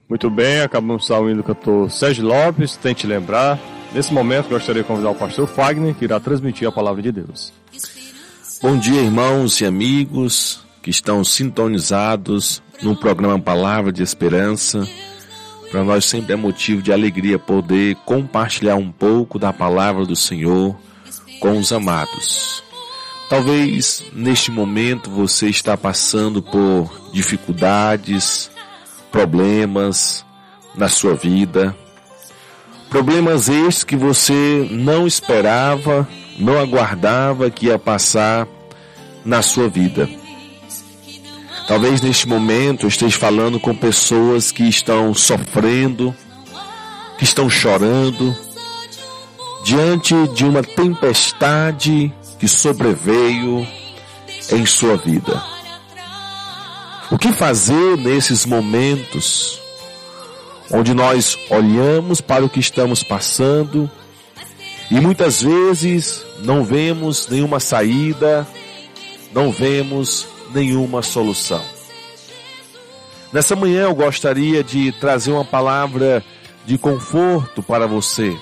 Muito bem, acabamos de ouvir o cantor Sérgio Lopes, Tente Lembrar. Nesse momento gostaria de convidar o pastor Fagner, que irá transmitir a palavra de Deus. Bom dia, irmãos e amigos que estão sintonizados no programa Palavra de Esperança. Para nós sempre é motivo de alegria poder compartilhar um pouco da palavra do Senhor com os amados. Talvez neste momento você está passando por dificuldades, problemas na sua vida. Problemas estes que você não esperava, não aguardava que ia passar na sua vida. Talvez neste momento eu esteja falando com pessoas que estão sofrendo, que estão chorando, diante de uma tempestade que sobreveio em sua vida. O que fazer nesses momentos onde nós olhamos para o que estamos passando e muitas vezes não vemos nenhuma saída, não vemos nenhuma solução? Nessa manhã eu gostaria de trazer uma palavra de conforto para você.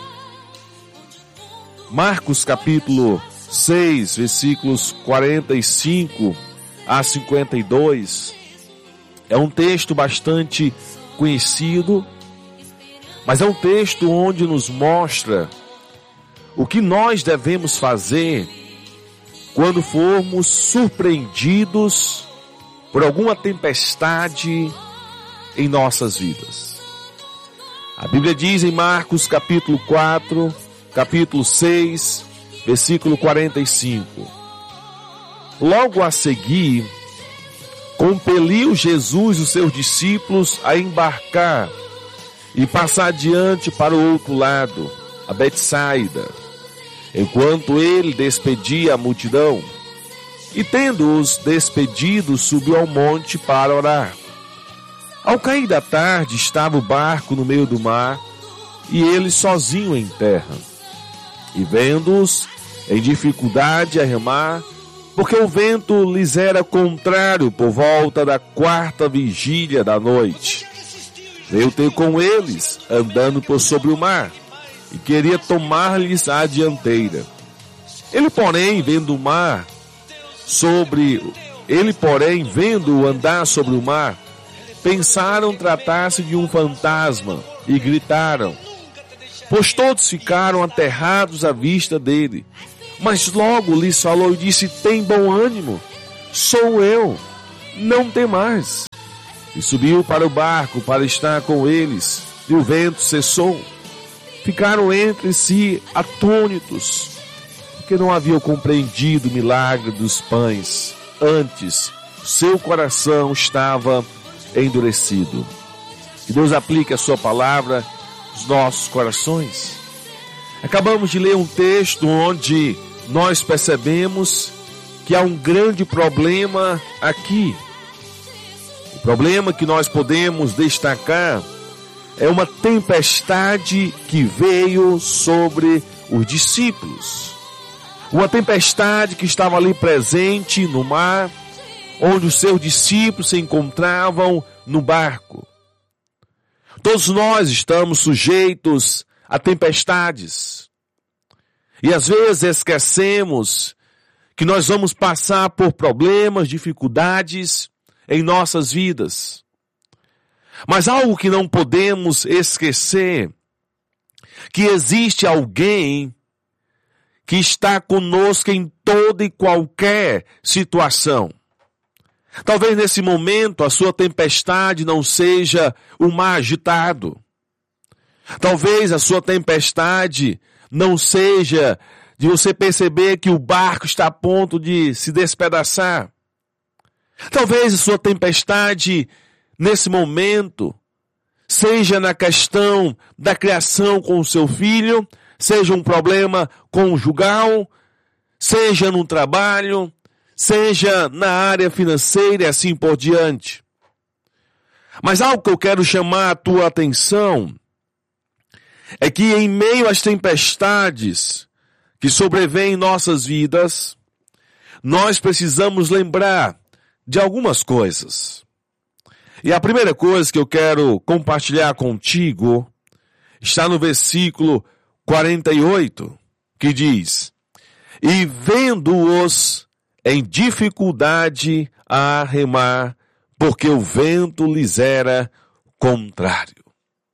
Marcos capítulo 6, versículos 45 a 52. É um texto bastante conhecido, mas é um texto onde nos mostra o que nós devemos fazer quando formos surpreendidos por alguma tempestade em nossas vidas. A Bíblia diz em Marcos capítulo 4, capítulo 6, versículo 45. Logo a seguir, compeliu Jesus os seus discípulos a embarcar e passar adiante para o outro lado, a Betsaida, enquanto ele despedia a multidão. E tendo-os despedido, subiu ao monte para orar. Ao cair da tarde, estava o barco no meio do mar, e ele sozinho em terra. E vendo-os em dificuldade a remar, porque o vento lhes era contrário por volta da 4ª vigília da noite, veio ter com eles, andando por sobre o mar, e queria tomar-lhes a dianteira. Ele, porém, vendo andar sobre o mar, pensaram tratar-se de um fantasma, e gritaram, pois todos ficaram aterrados à vista dele. Mas logo lhes falou e disse, tem bom ânimo, sou eu, não temais. E subiu para o barco para estar com eles, e o vento cessou. Ficaram entre si atônitos, porque não haviam compreendido o milagre dos pães. Antes, seu coração estava endurecido. Que Deus aplique a sua palavra nos nossos corações. Acabamos de ler um texto onde nós percebemos que há um grande problema aqui. O problema que nós podemos destacar é uma tempestade que veio sobre os discípulos. Uma tempestade que estava ali presente no mar, onde os seus discípulos se encontravam no barco. Todos nós estamos sujeitos a tempestades. E às vezes esquecemos que nós vamos passar por problemas, dificuldades em nossas vidas. Mas algo que não podemos esquecer, que existe alguém que está conosco em toda e qualquer situação. Talvez nesse momento a sua tempestade não seja o mar agitado. Talvez a sua tempestade não seja de você perceber que o barco está a ponto de se despedaçar. Talvez a sua tempestade nesse momento seja na questão da criação com o seu filho, seja um problema conjugal, seja no trabalho, seja na área financeira e assim por diante. Mas algo que eu quero chamar a tua atenção é que em meio às tempestades que sobrevêm em nossas vidas, nós precisamos lembrar de algumas coisas. E a primeira coisa que eu quero compartilhar contigo está no versículo 48, que diz: e vendo-os em dificuldade a remar, porque o vento lhes era contrário.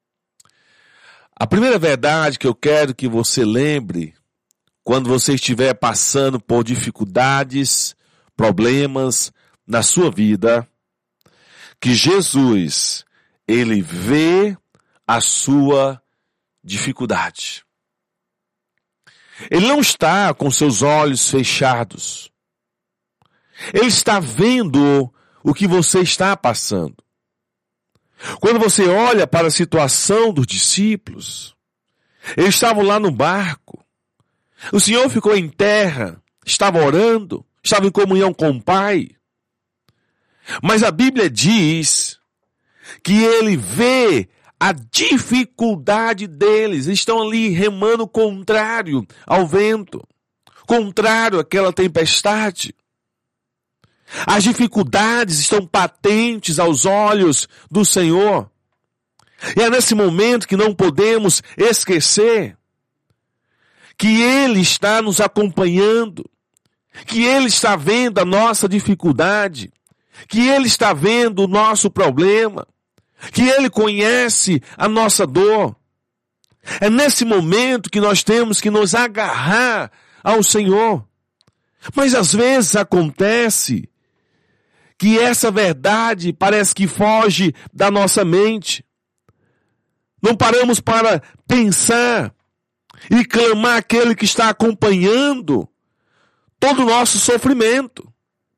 A primeira verdade que eu quero que você lembre, quando você estiver passando por dificuldades, problemas na sua vida, que Jesus, ele vê a sua dificuldade. Ele não está com seus olhos fechados. Ele está vendo o que você está passando. Quando você olha para a situação dos discípulos, eles estavam lá no barco. O Senhor ficou em terra, estava orando, estava em comunhão com o Pai. Mas a Bíblia diz que ele vê a dificuldade deles. Eles estão ali remando contrário ao vento, contrário àquela tempestade. As dificuldades estão patentes aos olhos do Senhor. E é nesse momento que não podemos esquecer que Ele está nos acompanhando, que Ele está vendo a nossa dificuldade, que Ele está vendo o nosso problema, que Ele conhece a nossa dor. É nesse momento que nós temos que nos agarrar ao Senhor. Mas às vezes acontece que essa verdade parece que foge da nossa mente. Não paramos para pensar e clamar aquele que está acompanhando todo o nosso sofrimento.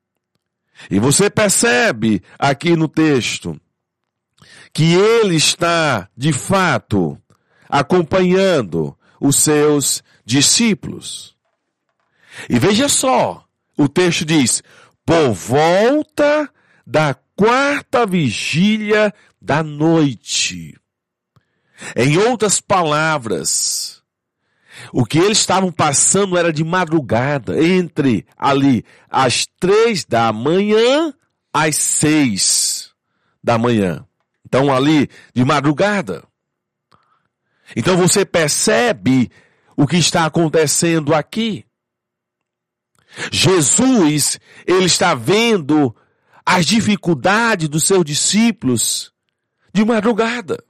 E você percebe aqui no texto que ele está, de fato, acompanhando os seus discípulos. E veja só, o texto diz: por volta da 4ª vigília da noite. Em outras palavras, o que eles estavam passando era de madrugada, entre ali as 3 da manhã às 6 da manhã. Então ali de madrugada. Então você percebe o que está acontecendo aqui. Jesus, ele está vendo as dificuldades dos seus discípulos de madrugada.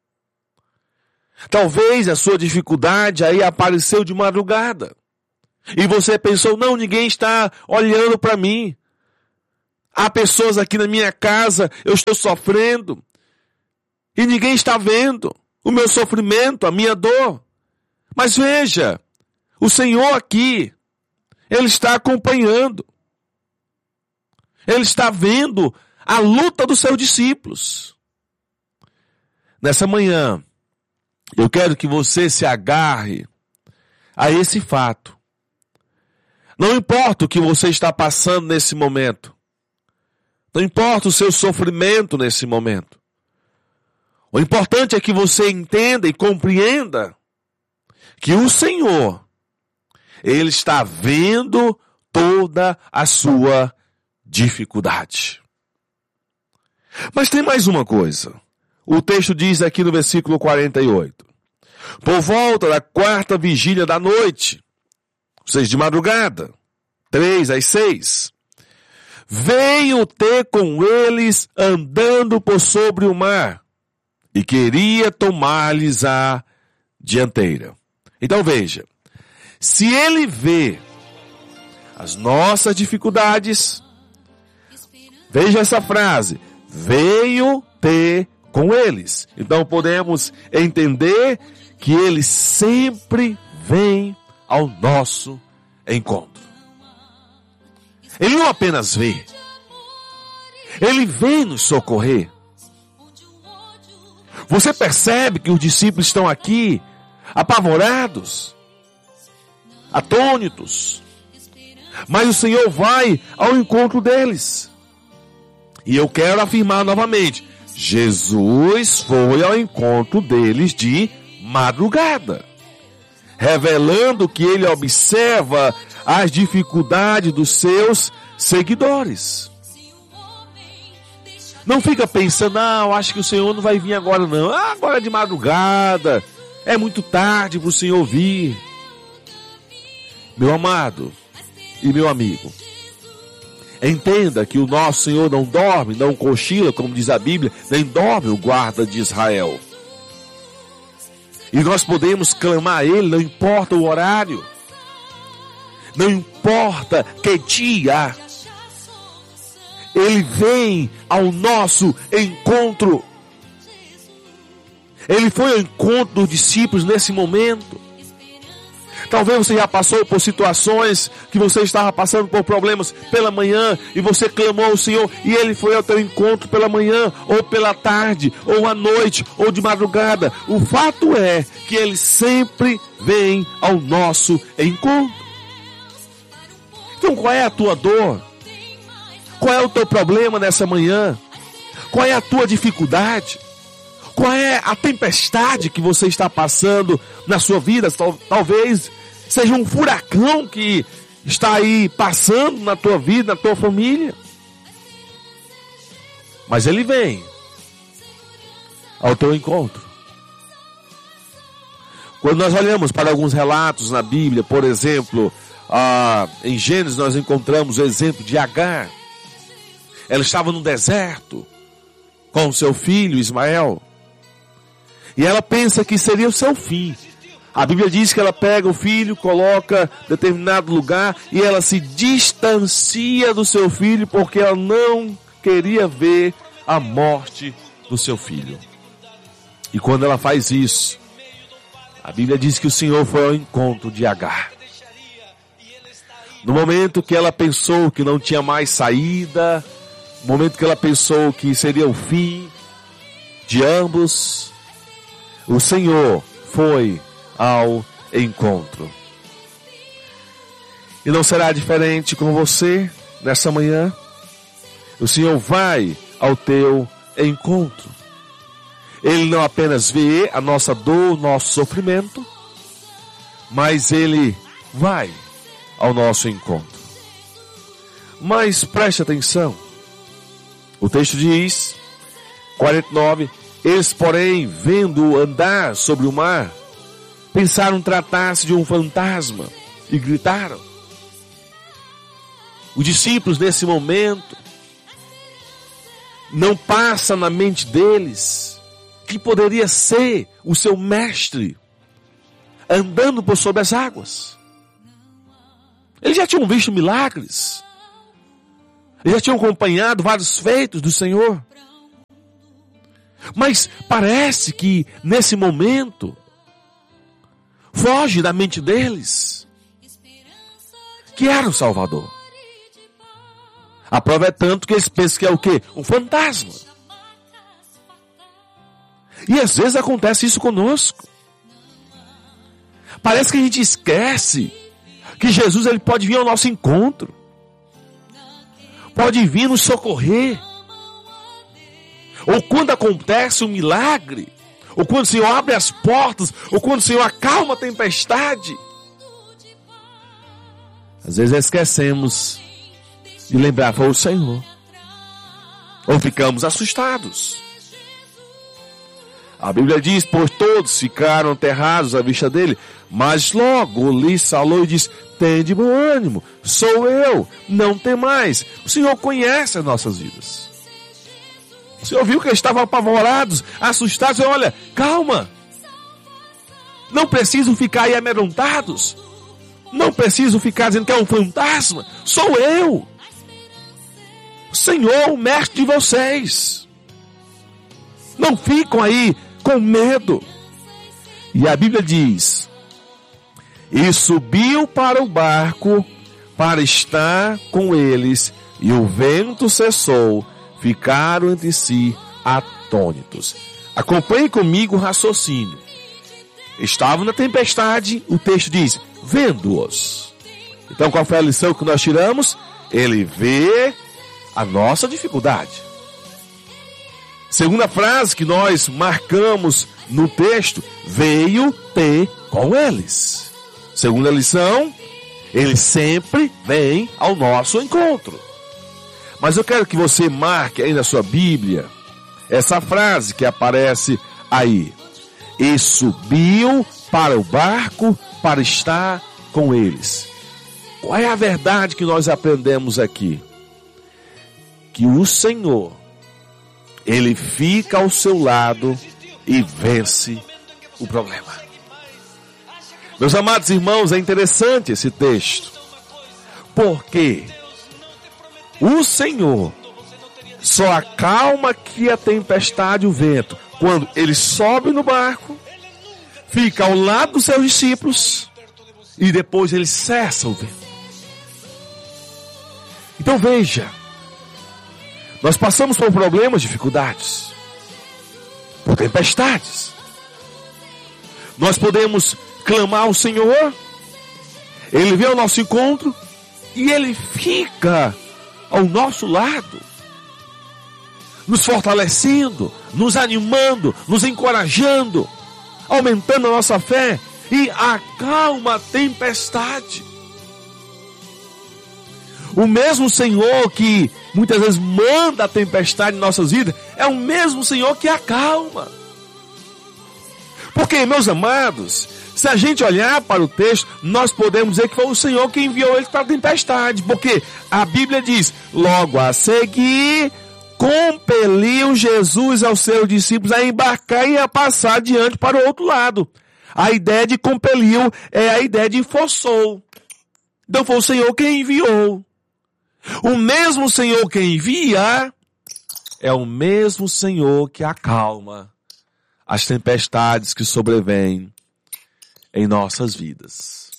Talvez a sua dificuldade aí apareceu de madrugada. E você pensou, não, ninguém está olhando para mim. Há pessoas aqui na minha casa, eu estou sofrendo. E ninguém está vendo o meu sofrimento, a minha dor. Mas veja, o Senhor aqui, Ele está acompanhando. Ele está vendo a luta dos seus discípulos. Nessa manhã, eu quero que você se agarre a esse fato. Não importa o que você está passando nesse momento. Não importa o seu sofrimento nesse momento. O importante é que você entenda e compreenda que o Senhor, Ele está vendo toda a sua dificuldade. Mas tem mais uma coisa. O texto diz aqui no versículo 48. Por volta da 4ª vigília da noite, ou seja, de madrugada, 3 às 6, veio ter com eles andando por sobre o mar e queria tomar-lhes a dianteira. Então veja, se ele vê as nossas dificuldades, veja essa frase, veio ter com eles. Então podemos entender que ele sempre vem ao nosso encontro. Ele não apenas vê, ele vem nos socorrer. Você percebe que os discípulos estão aqui apavorados, atônitos, mas o Senhor vai ao encontro deles. E eu quero afirmar novamente, Jesus foi ao encontro deles de madrugada, revelando que ele observa as dificuldades dos seus seguidores. Não fica pensando, não, acho que o Senhor não vai vir agora não. Agora é de madrugada, é muito tarde para o Senhor vir. Meu amado e meu amigo, entenda que o nosso Senhor não dorme, não cochila, como diz a Bíblia, nem dorme o guarda de Israel. E nós podemos clamar a Ele, não importa o horário, não importa que dia, Ele vem ao nosso encontro. Ele foi ao encontro dos discípulos nesse momento. Talvez você já passou por situações que você estava passando por problemas pela manhã e você clamou ao Senhor e Ele foi ao teu encontro pela manhã, ou pela tarde, ou à noite, ou de madrugada. O fato é que Ele sempre vem ao nosso encontro. Então qual é a tua dor? Qual é o teu problema nessa manhã? Qual é a tua dificuldade? Qual é a tempestade que você está passando na sua vida? Talvez seja um furacão que está aí passando na tua vida, na tua família. Mas Ele vem ao teu encontro. Quando nós olhamos para alguns relatos na Bíblia, por exemplo, em Gênesis nós encontramos o exemplo de Agar. Ela estava no deserto com o seu filho Ismael. E ela pensa que seria o seu fim. A Bíblia diz que ela pega o filho, coloca em determinado lugar e ela se distancia do seu filho porque ela não queria ver a morte do seu filho. E quando ela faz isso, a Bíblia diz que o Senhor foi ao encontro de Agar. No momento que ela pensou que não tinha mais saída, no momento que ela pensou que seria o fim de ambos, o Senhor foi ao encontro. E não será diferente com você nessa manhã. O Senhor vai ao teu encontro. Ele não apenas vê a nossa dor, o nosso sofrimento, mas Ele vai ao nosso encontro. Mas preste atenção. O texto diz, 49, eles, porém, vendo-o andar sobre o mar, pensaram tratar-se de um fantasma e gritaram. Os discípulos, nesse momento, não passa na mente deles que poderia ser o seu mestre andando por sobre as águas. Eles já tinham visto milagres. Eles já tinham acompanhado vários feitos do Senhor. Mas parece que nesse momento foge da mente deles que era o Salvador. A prova é tanto que eles pensam que é o quê? Um fantasma. E às vezes acontece isso conosco. Parece que a gente esquece que Jesus ele pode vir ao nosso encontro. Pode vir nos socorrer. Ou quando acontece um milagre, ou quando o Senhor abre as portas, ou quando o Senhor acalma a tempestade, às vezes esquecemos de lembrar, foi o Senhor. Ou ficamos assustados. A Bíblia diz, pois todos ficaram aterrados à vista dele, mas logo lhes falou e disse, tende bom ânimo, sou eu, não temais. O Senhor conhece as nossas vidas. O Senhor viu que eles estavam apavorados, assustados. Olha, calma. Não precisam ficar aí amedrontados. Não precisam ficar dizendo que é um fantasma. Sou eu. O Senhor, o mestre de vocês. Não ficam aí com medo. E a Bíblia diz, e subiu para o barco para estar com eles, e o vento cessou. Ficaram entre si atônitos. Acompanhe comigo o raciocínio. Estavam na tempestade, o texto diz, vendo-os. Então qual foi a lição que nós tiramos? Ele vê a nossa dificuldade. Segunda frase que nós marcamos no texto, veio ter com eles. Segunda lição, ele sempre vem ao nosso encontro. Mas eu quero que você marque aí na sua Bíblia essa frase que aparece aí. E subiu para o barco para estar com eles. Qual é a verdade que nós aprendemos aqui? Que o Senhor, Ele fica ao seu lado e vence o problema. Meus amados irmãos, é interessante esse texto, porque o Senhor só acalma aqui a tempestade e o vento quando Ele sobe no barco, fica ao lado dos seus discípulos e depois Ele cessa o vento. Então veja, nós passamos por problemas, dificuldades, por tempestades. Nós podemos clamar ao Senhor, Ele vem ao nosso encontro e Ele fica ao nosso lado, nos fortalecendo, nos animando, nos encorajando, aumentando a nossa fé e acalma a tempestade. O mesmo Senhor que muitas vezes manda a tempestade em nossas vidas é o mesmo Senhor que acalma. Porque, meus amados, se a gente olhar para o texto, nós podemos dizer que foi o Senhor que enviou eles para a tempestade. Porque a Bíblia diz, logo a seguir, compeliu Jesus aos seus discípulos a embarcar e a passar adiante para o outro lado. A ideia de compeliu é a ideia de forçou. Então foi o Senhor quem enviou. O mesmo Senhor que envia é o mesmo Senhor que acalma as tempestades que sobrevêm em nossas vidas.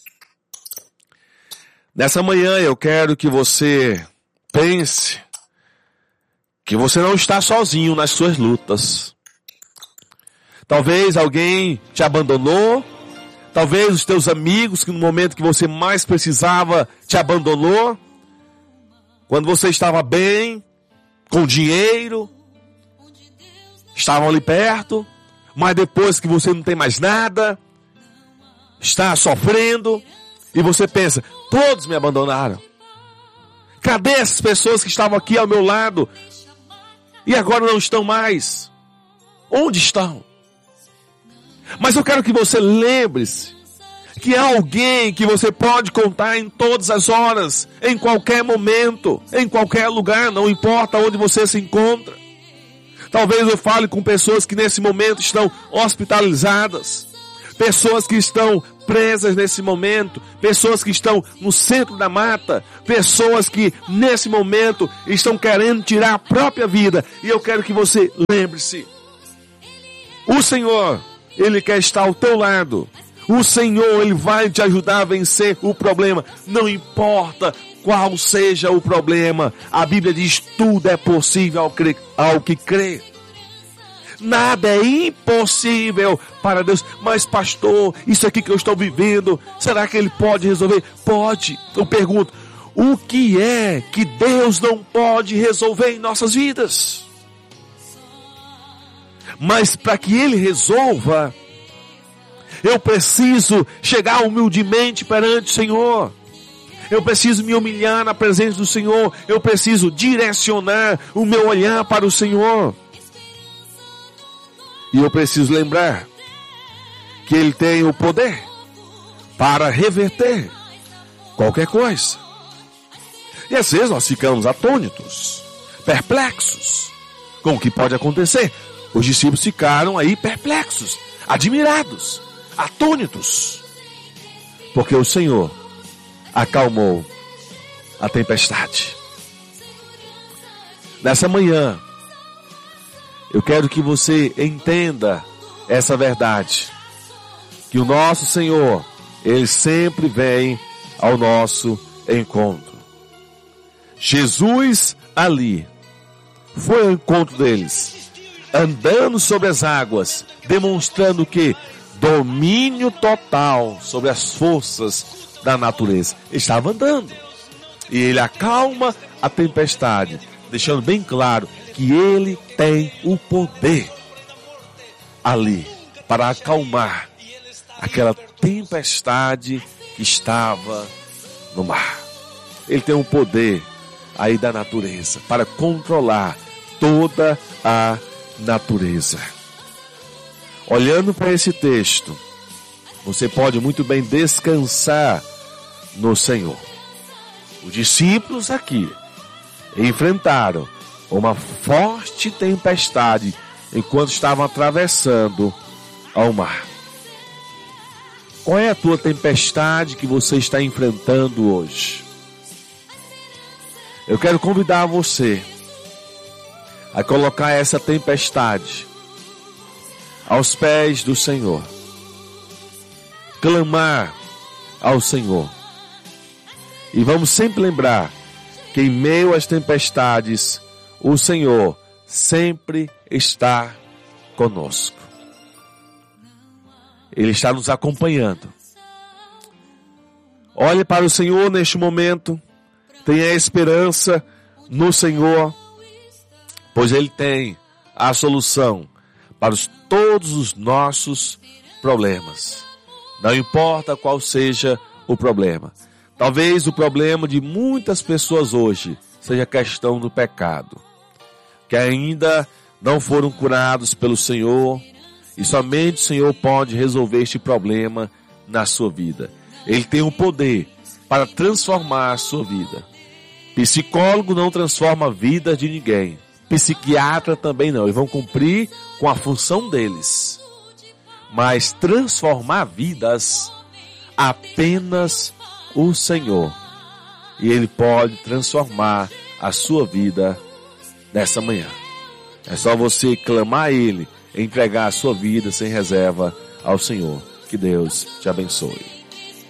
Nessa manhã eu quero que você pense que você não está sozinho nas suas lutas. Talvez alguém te abandonou, talvez os teus amigos que no momento que você mais precisava te abandonou. Quando você estava bem, com dinheiro, estavam ali perto, mas depois que você não tem mais nada, está sofrendo, e você pensa, todos me abandonaram. Cadê essas pessoas que estavam aqui ao meu lado e agora não estão mais? Onde estão? Mas eu quero que você lembre-se que há alguém que você pode contar em todas as horas, em qualquer momento, em qualquer lugar, não importa onde você se encontra. Talvez eu fale com pessoas que nesse momento estão hospitalizadas, pessoas que estão presas nesse momento, pessoas que estão no centro da mata, pessoas que nesse momento estão querendo tirar a própria vida. E eu quero que você lembre-se, o Senhor, Ele quer estar ao teu lado. O Senhor, Ele vai te ajudar a vencer o problema. Não importa qual seja o problema. A Bíblia diz, tudo é possível ao que crê. Nada é impossível para Deus. Mas pastor, isso aqui que eu estou vivendo, será que Ele pode resolver? Pode. Eu pergunto, o que é que Deus não pode resolver em nossas vidas? Mas para que Ele resolva, eu preciso chegar humildemente perante o Senhor. Eu preciso me humilhar na presença do Senhor. Eu preciso direcionar o meu olhar para o Senhor. E eu preciso lembrar que Ele tem o poder para reverter qualquer coisa. E às vezes nós ficamos atônitos, perplexos com o que pode acontecer. Os discípulos ficaram aí perplexos, admirados, atônitos, porque o Senhor acalmou a tempestade. Nessa manhã, eu quero que você entenda essa verdade, que o nosso Senhor, Ele sempre vem ao nosso encontro. Jesus ali foi ao encontro deles, andando sobre as águas, demonstrando que domínio total sobre as forças da natureza. Ele estava andando e Ele acalma a tempestade, deixando bem claro que Ele tem o poder ali para acalmar aquela tempestade que estava no mar. Ele tem o poder aí da natureza, para controlar toda a natureza. Olhando para esse texto, você pode muito bem descansar no Senhor. Os discípulos aqui enfrentaram uma forte tempestade enquanto estavam atravessando ao mar. Qual é a tua tempestade que você está enfrentando hoje? Eu quero convidar você a colocar essa tempestade aos pés do Senhor. Clamar ao Senhor. E vamos sempre lembrar que em meio às tempestades, o Senhor sempre está conosco. Ele está nos acompanhando. Olhe para o Senhor neste momento. Tenha esperança no Senhor, pois Ele tem a solução para todos os nossos problemas. Não importa qual seja o problema. Talvez o problema de muitas pessoas hoje seja a questão do pecado, que ainda não foram curados pelo Senhor, e somente o Senhor pode resolver este problema na sua vida. Ele tem o poder para transformar a sua vida. Psicólogo não transforma a vida de ninguém. Psiquiatra também não. Eles vão cumprir com a função deles. Mas transformar vidas, apenas o Senhor. E Ele pode transformar a sua vida nessa manhã. É só você clamar a Ele, entregar a sua vida sem reserva ao Senhor. Que Deus te abençoe.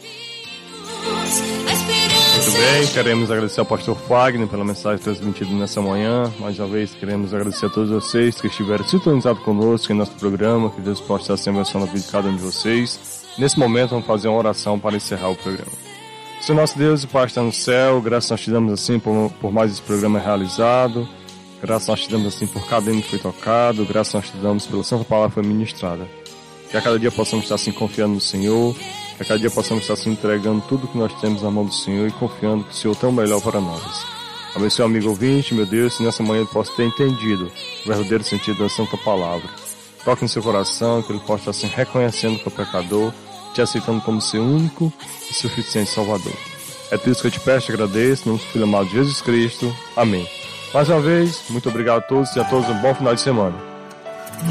Muito bem, queremos agradecer ao pastor Fagner pela mensagem transmitida nessa manhã. Mais uma vez, queremos agradecer a todos vocês que estiveram sintonizados conosco em nosso programa. Que Deus possa estar sempre abençoando a vida de cada um de vocês. Nesse momento, vamos fazer uma oração para encerrar o programa. Senhor nosso Deus e Pai está no céu, graças nós te damos assim por mais esse programa realizado. Graças nós te damos assim por cada hino que foi tocado. Graças nós te damos pela santa palavra que foi ministrada. Que a cada dia possamos estar assim confiando no Senhor. Que a cada dia possamos estar assim entregando tudo que nós temos na mão do Senhor e confiando que o Senhor tem o melhor para nós. Abençoe o amigo ouvinte, meu Deus, se nessa manhã ele possa ter entendido o verdadeiro sentido da santa palavra. Toque no seu coração, que ele possa estar assim reconhecendo que é pecador, te aceitando como seu único e suficiente Salvador. É tudo isso que eu te peço, te agradeço, no nome do Filho amado de Jesus Cristo. Amém. Mais uma vez, muito obrigado a todos e a todos um bom final de semana.